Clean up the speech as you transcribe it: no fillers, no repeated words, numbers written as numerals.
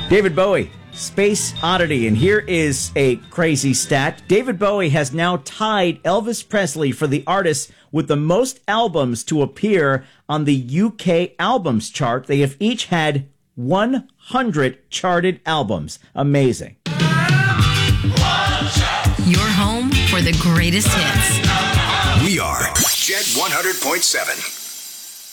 David Bowie, Space Oddity. And here is a crazy stat. David Bowie has now tied Elvis Presley for the artist with the most albums to appear on the UK albums chart. They have each had 100 charted albums. Amazing. Your home for the greatest hits. We are Jet 100.7.